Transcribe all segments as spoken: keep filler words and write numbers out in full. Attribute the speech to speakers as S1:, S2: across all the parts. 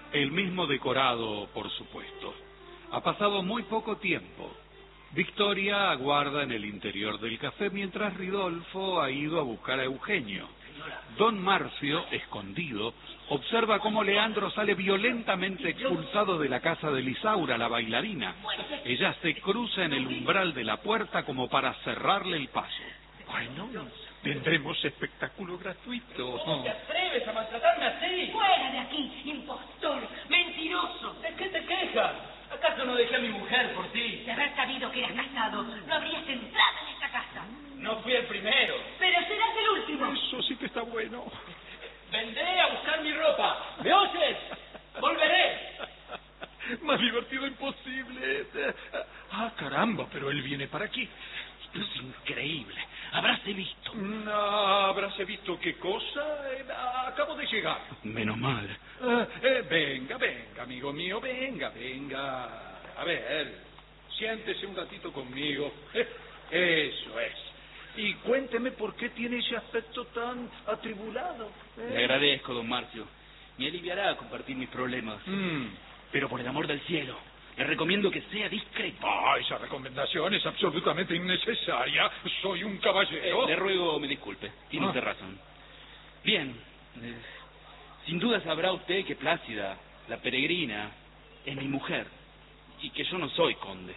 S1: El mismo decorado, por supuesto. Ha pasado muy poco tiempo. Victoria aguarda en el interior del café mientras Ridolfo ha ido a buscar a Eugenio. Don Marcio, escondido, observa cómo Leandro sale violentamente expulsado de la casa de Lisaura, la bailarina. Ella se cruza en el umbral de la puerta como para cerrarle el paso.
S2: Bueno, tendremos espectáculo gratuito.
S3: ¿Cómo te atreves a maltratarme así?
S4: ¡Fuera de aquí, impostor, mentiroso!
S3: ¿De qué te quejas? ¿Acaso no dejé a mi mujer por ti?
S4: De haber sabido que eras casado, no habrías entrado en esta casa.
S3: No fui el primero.
S4: Pero serás el último.
S2: Eso sí que está bueno.
S3: Vendré a buscar mi ropa. ¿Me oyes? Volveré.
S2: Más divertido imposible. Ah, caramba, pero él viene para aquí.
S3: Esto es increíble. Habráse visto.
S2: No, habráse visto qué cosa. Eh, acabo de llegar.
S1: Menos mal.
S2: Eh, eh, venga, venga, amigo mío, venga, venga. A ver, siéntese un ratito conmigo. Eh, eso es. Y cuénteme por qué tiene ese aspecto tan atribulado. ¿eh?
S3: Le agradezco, don Marcio. Me aliviará compartir mis problemas.
S2: Mm.
S3: Pero por el amor del cielo, le recomiendo que sea discreto.
S2: Ah, esa recomendación es absolutamente innecesaria. Soy un caballero.
S3: Eh, le ruego me disculpe. Tiene
S2: Ah.
S3: usted razón. Bien. Eh, sin duda sabrá usted que Plácida, la peregrina, es mi mujer. Y que yo no soy conde.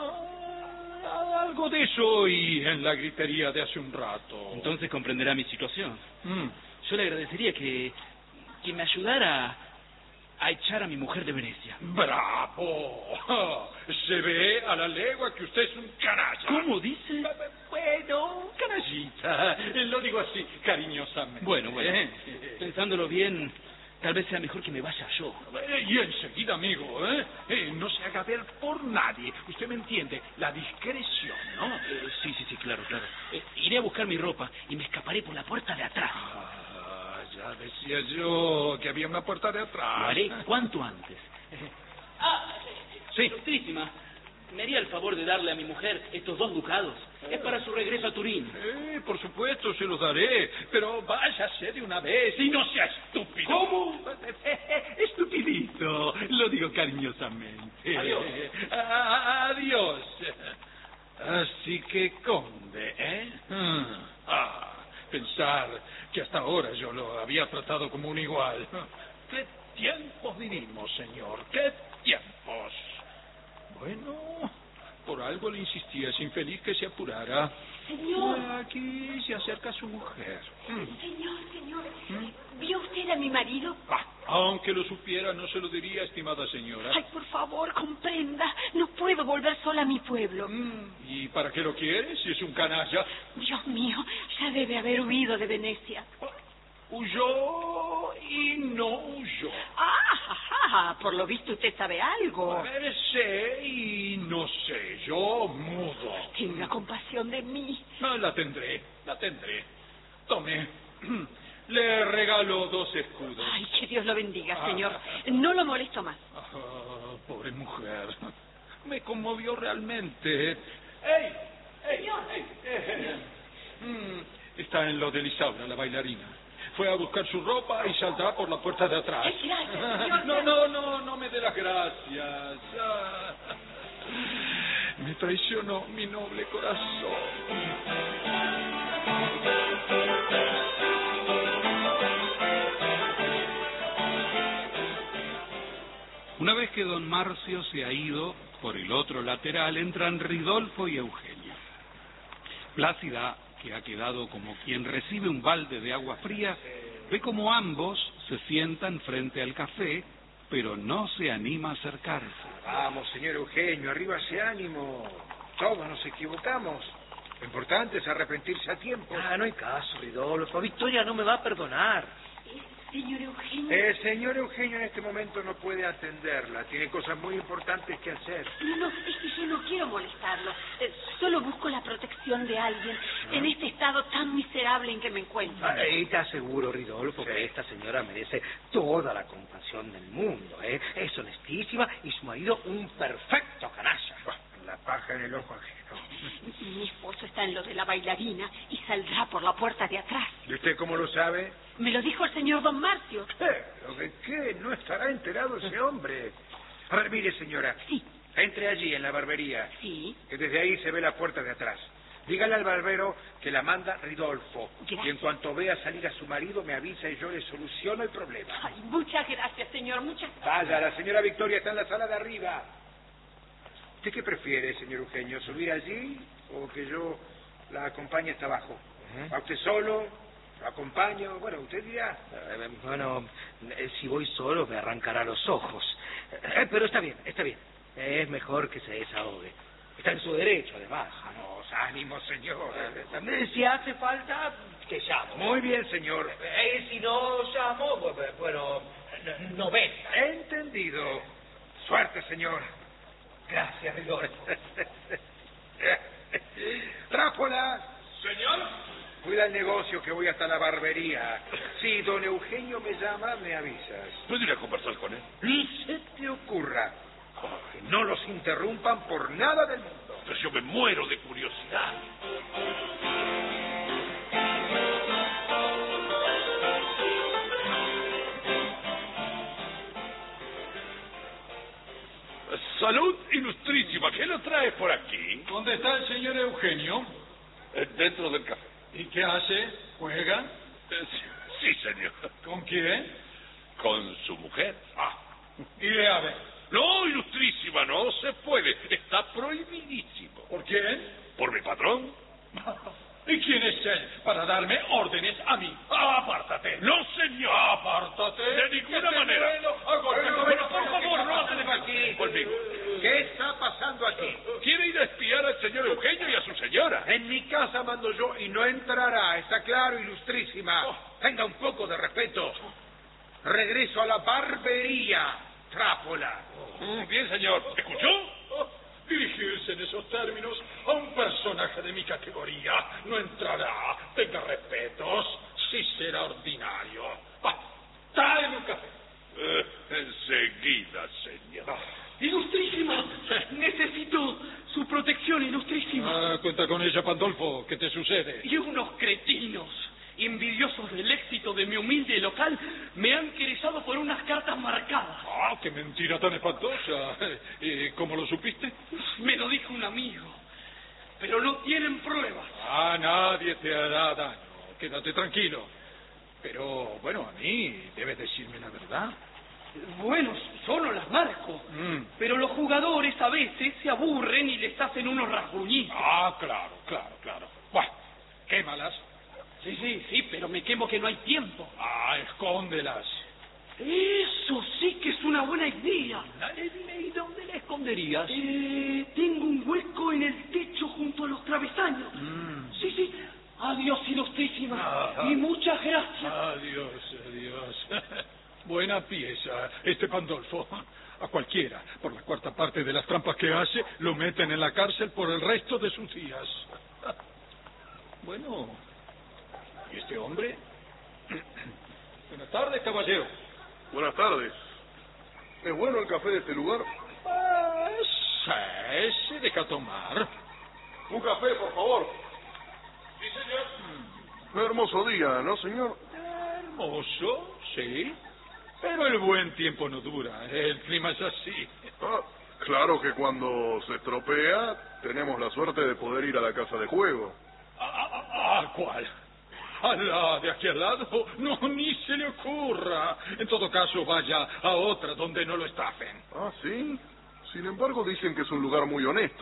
S2: Ah, algo de eso oí en la gritería de hace un rato.
S3: Entonces comprenderá mi situación.
S2: Mm.
S3: Yo le agradecería que, que me ayudara a echar a mi mujer de Venecia.
S2: ¡Bravo! Se ve a la legua que usted es un canalla.
S3: ¿Cómo dice?
S2: Bueno, un canallita. Lo digo así, cariñosamente.
S3: Bueno, bueno.
S2: ¿Eh?
S3: Pensándolo bien, tal vez sea mejor que me vaya yo.
S2: Eh, Y enseguida, amigo, ¿eh? Eh, no se haga ver por nadie. Usted me entiende, la discreción, ¿no?
S3: Eh, sí, sí, sí, claro, claro. Eh, iré a buscar mi ropa y me escaparé por la puerta de atrás.
S2: Ah, ya decía yo que había una puerta de atrás.
S3: Lo haré cuanto antes. Ah,
S2: Sí.
S3: ilustrísima, ¿me haría el favor de darle a mi mujer estos dos ducados? Es para su regreso a Turín.
S2: Eh, por supuesto, se los daré, pero váyase de una vez y no sea estúpido.
S3: ¿Cómo?
S2: Estupidito, lo digo cariñosamente.
S3: Adiós.
S2: Ah, adiós. Así que, conde, ¿eh? Ah, pensar que hasta ahora yo lo había tratado como un igual. ¿Qué tiempos vivimos, señor? ¿Qué tiempos? Bueno, por algo le insistía ese infeliz que se apurara.
S4: Señor.
S2: Aquí se acerca su mujer. Mm.
S4: Señor, señor, ¿vio usted a mi marido?
S2: Ah, aunque lo supiera, no se lo diría, estimada señora.
S4: Ay, por favor, comprenda. No puedo volver sola a mi pueblo.
S2: Mm, ¿Y para qué lo quiere si es un canalla?
S4: Dios mío, ya debe haber huido de Venecia.
S2: Huyó y no huyó.
S4: Ah, ajá, por lo visto usted sabe algo.
S2: A ver, sé y no sé, yo mudo.
S4: Tenga compasión de mí.
S2: No, la tendré, la tendré. Tome, le regalo dos escudos.
S4: Ay, que Dios lo bendiga,
S2: Ah.
S4: señor. No lo molesto más.
S2: Ah, pobre mujer, me conmovió realmente. ¡Ey! ¡Ey!
S4: Señor.
S2: ¡Ey! Eh, mm, está en lo de Lisaura, la bailarina. Fue a buscar su ropa y saldrá por la puerta de atrás.
S4: Ay, gracias, señor.
S2: No, no, no, no me dé las gracias. Ah, me traicionó mi noble corazón.
S1: Una vez que don Marcio se ha ido, por el otro lateral entran Ridolfo y Eugenio. Plácida, que ha quedado como quien recibe un balde de agua fría, ve como ambos se sientan frente al café, pero no se anima a acercarse.
S5: Vamos, señor Eugenio, arriba ese ánimo. Todos nos equivocamos. Lo importante es arrepentirse a tiempo.
S3: Ah, no hay caso, Ridolfo. Victoria no me va a perdonar.
S4: Señor Eugenio.
S5: El señor Eugenio en este momento no puede atenderla. Tiene cosas muy importantes que hacer.
S4: No, no, es que yo no quiero molestarlo. Eh, solo busco la protección de alguien en este estado tan miserable en que me encuentro.
S6: Ah, y te aseguro, Ridolfo, que esta señora merece toda la compasión del mundo, ¿eh? Es honestísima y su marido un perfecto canalla.
S5: La paja en el ojo ajeno.
S4: Mi esposo está en lo de la bailarina y saldrá por la puerta de atrás.
S5: ¿Y usted cómo lo sabe?
S4: Me lo dijo el señor Don Marcio.
S5: ¿Pero de qué? No estará enterado ese hombre. A ver, mire, señora.
S4: Sí.
S5: Entre allí, en la barbería.
S4: Sí.
S5: Que desde ahí se ve la puerta de atrás. Dígale al barbero que la manda Ridolfo.
S4: Gracias.
S5: Y en cuanto vea salir a su marido, me avisa y yo le soluciono el problema.
S4: Ay, muchas gracias, señor, muchas gracias.
S5: Vaya, la señora Victoria está en la sala de arriba. ¿Usted qué prefiere, señor Eugenio? ¿Subir allí o que yo la acompañe hasta abajo?
S6: Uh-huh.
S5: ¿Va usted solo? ¿Lo acompaño? Bueno, usted dirá.
S6: Eh, bueno, eh, si voy solo me arrancará los ojos. Eh, pero está bien, está bien. Es mejor que se desahogue. Está en su derecho, además.
S5: Vamos, ánimo, señor.
S6: Eh, Si hace falta, que llamo.
S5: Muy bien, señor.
S6: Eh, si no llamo, bu- bueno, no- no venga.
S5: Entendido. Suerte, señor.
S6: Gracias, Ridolfo.
S5: Trápola.
S2: Señor.
S5: Cuida el negocio que voy hasta la barbería. Si don Eugenio me llama, me avisas.
S7: ¿Puedo ir a conversar con él?
S5: Ni se te ocurra. Que no los interrumpan por nada del mundo.
S7: Pero yo me muero de curiosidad. Salud ilustrísima, ¿qué lo trae por aquí?
S2: ¿Dónde está el señor Eugenio?
S7: Eh, Dentro del café.
S2: ¿Y qué hace? ¿Juega?
S7: Eh, Sí, sí, señor.
S2: ¿Con quién?
S7: Con su mujer.
S2: Ah, iré a ver.
S7: No, ilustrísima, no se puede. Está prohibidísimo.
S2: ¿Por quién?
S7: ¿Por mi patrón?
S2: ¿Y quién es él para darme órdenes a mí? ¡Apártate!
S7: No, señor.
S2: ¡Apártate!
S7: De ninguna
S2: Que te
S7: manera.
S2: duelo a golpes.
S5: Bueno,
S2: Pero, por
S5: bueno,
S2: favor,
S5: ¿qué
S2: no
S5: está
S2: se
S5: pasando aquí?
S7: Conmigo.
S5: ¿Qué está pasando aquí?
S7: Quiere ir a espiar al señor Eugenio y a su señora.
S5: En mi casa mando yo y no entrará, está claro, ilustrísima. Tenga un poco de respeto. Regreso a la barbería, trápola.
S7: Muy bien, señor. ¿Escuchó?
S2: Oh, dirigirse en esos términos a un personaje de mi categoría no entrará. Tenga respetos, si será ordinario. Va, tráeme un café.
S7: Eh, enseguida, señor.
S3: Ilustrísima, necesito su protección, ilustrísima.
S2: Ah, cuenta con ella, Pandolfo. ¿Qué te sucede?
S3: Y unos cretinos, envidiosos del éxito de mi humilde local, me han querellado por unas cartas marcadas.
S2: Ah, qué mentira tan espantosa. ¿Y cómo lo supiste?
S3: Me lo dijo un amigo, pero no tienen pruebas.
S2: Ah, nadie te hará daño. Quédate tranquilo. Pero, bueno, a mí debes decirme la verdad.
S3: Bueno, yo no las marco,
S2: Mm.
S3: pero los jugadores a veces se aburren y les hacen unos rasguñitos.
S2: Ah, claro, claro, claro. Bueno, quémalas.
S3: Sí, sí, sí, pero me quemo que no hay tiempo.
S2: Ah, escóndelas.
S3: Eso sí que es una buena idea.
S2: Dale, dime, ¿y dónde la esconderías?
S3: Eh, tengo un hueco en el techo junto a los travesaños.
S2: Mm.
S3: Sí, sí. Adiós, ilustrísima.
S2: Ah.
S3: Y muchas gracias.
S2: Adiós, adiós. Buena pieza, este Pandolfo. A cualquiera, por la cuarta parte de las trampas que hace, lo meten en la cárcel por el resto de sus días. Bueno, ¿y este hombre? Buenas tardes, caballero.
S8: Buenas tardes. ¿Es bueno el café de este lugar?
S2: Ah, sí, se deja tomar.
S8: Un café, por favor.
S7: Sí, señor.
S8: Un hermoso día, ¿no, señor?
S2: Hermoso, sí. Pero el buen tiempo no dura. El clima es así.
S8: Ah, claro que cuando se estropea, tenemos la suerte de poder ir a la casa de juego.
S2: ¿A, a cuál? ¿A la de aquí al lado? No, ni se le ocurra. En todo caso, vaya a otra donde no lo estafen.
S8: Ah, ¿sí? Sin embargo, dicen que es un lugar muy honesto.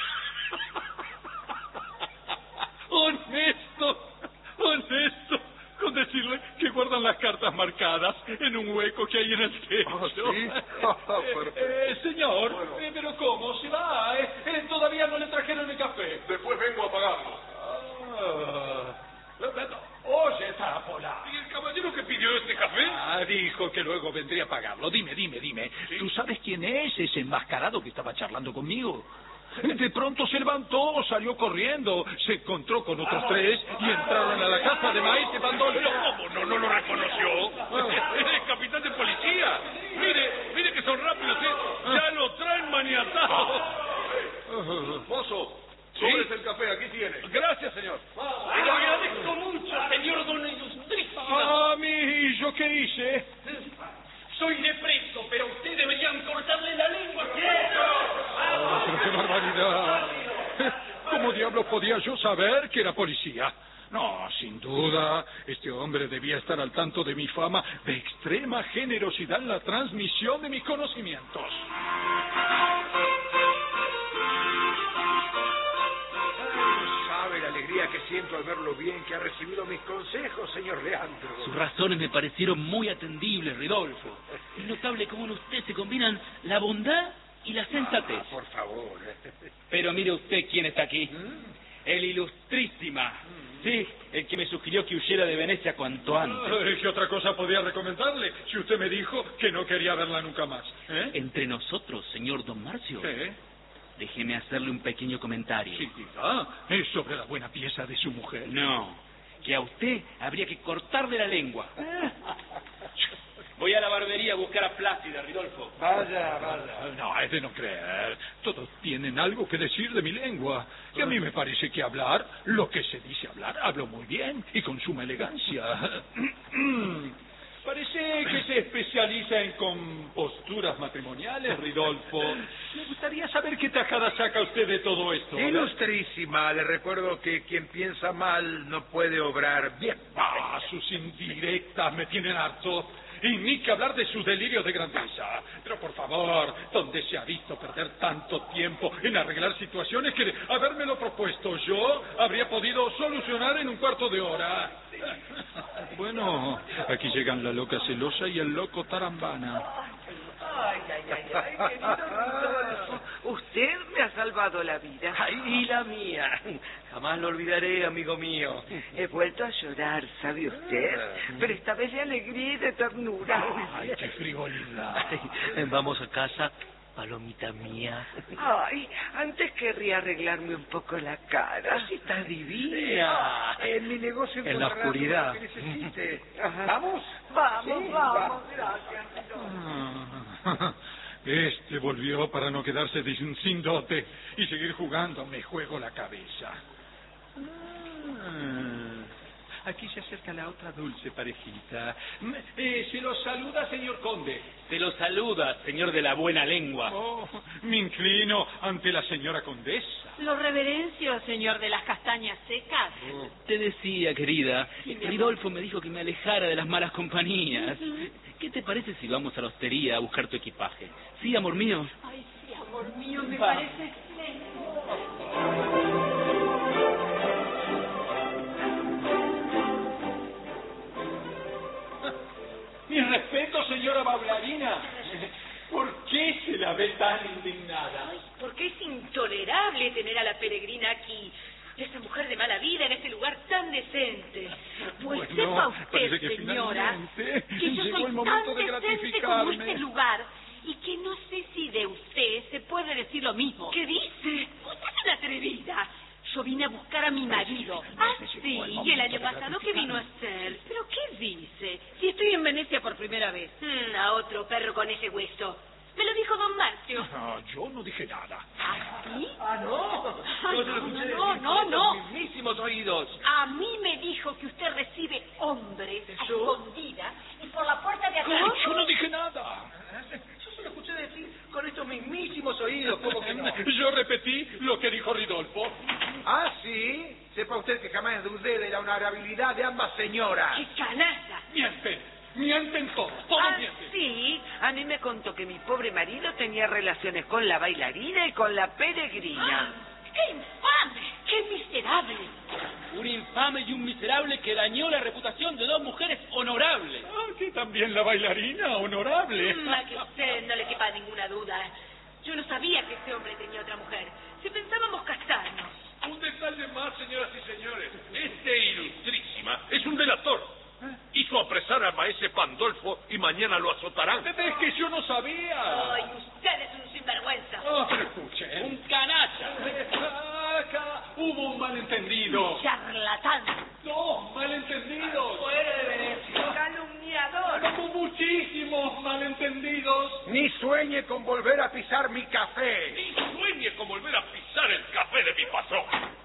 S2: Honesto, honesto. Con decirle que guardan las cartas marcadas en un hueco que hay en el techo.
S8: Ah, ¿sí? Perfecto.
S2: Eh, eh, señor,
S8: Bueno.
S2: eh, pero ¿cómo se va? Eh, eh, todavía no le trajeron el café.
S8: Después vengo a pagarlo.
S2: Ah, oye, Trápola.
S7: ¿Y el caballero que pidió este café?
S2: Ah, dijo que luego vendría a pagarlo. Dime, dime, dime.
S7: ¿Sí?
S2: ¿Tú sabes quién es ese enmascarado que estaba charlando conmigo? De pronto se levantó, salió corriendo, se encontró con otros tres y entraron a la casa de Maese Pandolfo.
S7: ¿Pero cómo? ¿No, no lo reconoció? Es el capitán de policía. Mire, mire que son rápidos, ¿eh? Ya lo traen maniatado.
S8: Mozo,
S2: ¿Sí?
S8: sobres el café, aquí tiene.
S2: Gracias, señor.
S3: Lo agradezco mucho, señor don Ilustrísimo.
S2: Ah, mi, ¿yo qué hice?
S3: Soy de preso, pero usted deberían cortarle la lengua.
S2: Ah, pero qué barbaridad. ¿Cómo diablos podía yo saber que era policía? No, sin duda, este hombre debía estar al tanto de mi fama de extrema generosidad en la transmisión de mis conocimientos.
S5: No sabe la alegría que siento al ver lo bien que ha recibido mis consejos, señor Leandro.
S3: Sus razones me parecieron muy atendibles, Ridolfo. Es notable cómo en usted se combinan la bondad y la sensatez.
S5: Ah, por favor.
S3: Pero mire usted quién está aquí. El Ilustrísima. Sí, el que me sugirió que huyera de Venecia cuanto antes.
S2: Ay, ¿qué otra cosa podía recomendarle si usted me dijo que no quería verla nunca más? ¿Eh?
S3: Entre nosotros, señor don Marcio,
S2: ¿Qué?
S3: déjeme hacerle un pequeño comentario.
S2: Sí, diga, es sobre la buena pieza de su mujer.
S3: No, que a usted habría que cortarle la lengua. Voy a la barbería a buscar a Plácida, Ridolfo.
S5: Vaya, vaya.
S2: No, es de no creer. Todos tienen algo que decir de mi lengua. Y a mí me parece que hablar, lo que se dice hablar, hablo muy bien y con suma elegancia. Parece que se especializa en composturas matrimoniales, Ridolfo. Me gustaría saber qué tajada saca usted de todo esto.
S5: Ilustrísima, le recuerdo que quien piensa mal no puede obrar bien.
S2: Ah, sus indirectas me tienen harto. Y ni que hablar de sus delirios de grandeza. Pero por favor, ¿dónde se ha visto perder tanto tiempo en arreglar situaciones que, de habérmelo propuesto yo, habría podido solucionar en un cuarto de hora? Bueno, aquí llegan la loca celosa y el loco tarambana.
S9: Ay, ay, ay, ay, querido Ridolfo, usted me ha salvado la vida.
S6: Ay, y la mía. Jamás lo olvidaré, amigo mío.
S9: He vuelto a llorar, ¿sabe usted? Pero esta vez de alegría y de ternura.
S2: Ay, qué frivolidad.
S6: Ay, vamos a casa, palomita mía.
S9: Ay, antes querría arreglarme un poco la cara.
S6: Sí, está divina.
S5: En mi negocio
S6: En la
S5: encontrará
S6: oscuridad.
S5: todo lo que necesite.
S9: Ajá.
S5: ¿Vamos?
S9: Vamos,
S5: Sí,
S9: vamos, gracias.
S2: Ah, Este volvió para no quedarse de un sin dote y seguir jugando. Me juego la cabeza. Ah, aquí se acerca la otra dulce parejita. Mm, Eh, se los saluda, señor conde.
S3: Se lo saluda, señor de la buena lengua.
S2: Oh, me inclino ante la señora condesa.
S4: Lo reverencio, señor de las castañas secas.
S3: Te decía, querida,
S4: Sí, mi amor.
S3: Ridolfo me dijo que me alejara de las malas compañías. ¿Qué te parece si vamos a la hostería a buscar tu equipaje? Sí, amor mío.
S4: Ay, sí, amor mío, me
S3: Va.
S4: parece excelente.
S2: Mi respeto, señora bailarina. ¿Por qué se la ve tan indignada?
S4: Ay, porque es intolerable tener a la peregrina aquí. Esa mujer de mala vida en este lugar tan decente. Pues
S2: Bueno,
S4: sepa usted,
S2: parece que
S4: señora,
S2: finalmente
S4: que yo
S2: llegó
S4: soy
S2: el momento
S4: tan
S2: de
S4: decente como
S2: gratificarme.
S4: este lugar y que no sé si de usted se puede decir lo mismo. ¿Qué dice? Usted es una atrevida. Yo vine a buscar a mi marido. Ah, sí, y el año pasado, ¿qué vino a hacer? ¿Pero qué dice? Si estoy en Venecia por primera vez. Hmm, a otro perro con ese hueso. Me lo dijo don Marcio.
S2: No, yo no dije nada.
S4: ¿Ah, sí?
S6: Ah, no.
S4: Ay,
S6: Yo se lo escuché decir
S4: no, no,
S6: con
S4: no.
S6: estos mismísimos oídos.
S4: A mí me dijo que usted recibe hombres a
S6: ¿Eso?
S4: escondidas y por la puerta de atrás.
S2: Ay, yo no dije nada.
S6: Yo se lo escuché decir con estos mismísimos oídos. ¿Cómo que no?
S2: Yo repetí lo que dijo Ridolfo.
S5: Ah, sí. Sepa usted que jamás dudé de la honorabilidad de ambas señoras.
S4: ¡Qué canalla!
S2: Mienten, mienten todos, todos
S9: Ah,
S2: mienten.
S9: sí, a mí me contó que mi pobre marido tenía relaciones con la bailarina y con la peregrina.
S4: ¡Qué infame! ¡Qué miserable!
S3: Un infame y un miserable que dañó la reputación de dos mujeres honorables.
S2: Aquí también la bailarina, honorable.
S4: Mm, a que usted no le quepa ninguna duda. Yo no sabía que este hombre tenía otra mujer. Si pensábamos casarnos.
S7: Un detalle más, señoras y señores. Este Ilustrísima es un delator. Hizo apresar a maese Pandolfo y mañana lo azotarán.
S2: Es que yo no sabía.
S4: ¡Ay, usted es un sinvergüenza!
S2: Oh, pero escuchen.
S3: Un canalla.
S2: Acá hubo un malentendido.
S4: ¡Charlatán!
S2: Dos malentendidos.
S3: Fuera de Venecia.
S9: ¡Calumniador!
S2: Hubo muchísimos malentendidos.
S5: Ni sueñe con volver a pisar mi café.
S7: ¡Ni sueñe sueñe con volver a pisar el café de mi patrón.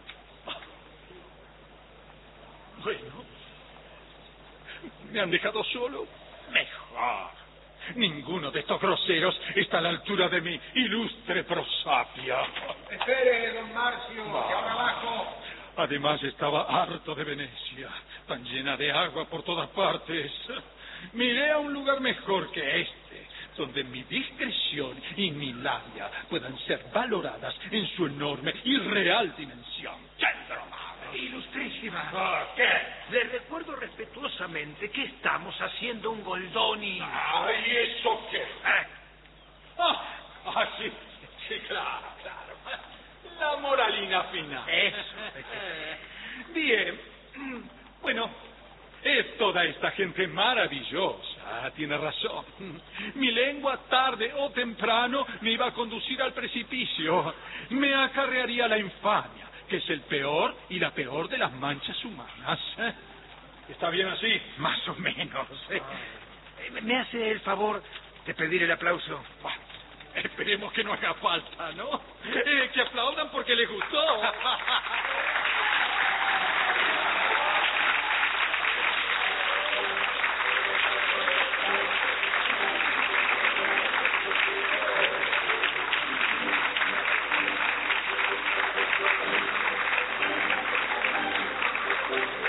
S2: Bueno, ¿me han dejado solo? Mejor. Ninguno de estos groseros está a la altura de mi ilustre prosapia.
S5: Espere, don Marcio, que ahora abajo.
S2: Además estaba harto de Venecia, tan llena de agua por todas partes. Miré a un lugar mejor que este, donde mi discreción y mi labia puedan ser valoradas en su enorme y real dimensión.
S5: Ilustrísima.
S7: Ah, ¿qué?
S5: Le recuerdo respetuosamente que estamos haciendo un Goldoni.
S7: Ay, ¿eso qué?
S2: ¿Eh? Ah, ah, sí, sí, claro, claro. La moralina final.
S5: Eso.
S2: Bien. Bueno, es toda esta gente maravillosa. Tiene razón. Mi lengua, tarde o temprano, me iba a conducir al precipicio. Me acarrearía la infamia, que es el peor y la peor de las manchas humanas. ¿Está bien así?
S5: Más o menos. ¿Me hace el favor de pedir el aplauso?
S2: Bueno, esperemos que no haga falta, ¿no? Eh, que aplaudan porque les gustó.